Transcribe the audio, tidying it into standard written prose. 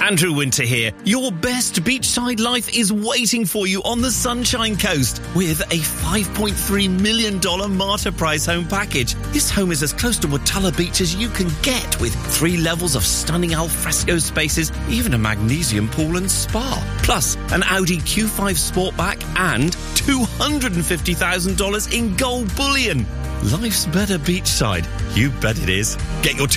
Andrew Winter here. Your best beachside life is waiting for you on the Sunshine Coast with a $5.3 million Marta Prize home package. This home is as close to Watala Beach as you can get, with 3 levels of stunning alfresco spaces, even a magnesium pool and spa. Plus, an Audi Q5 Sportback and $250,000 in gold bullion. Life's better beachside. You bet it is. Get your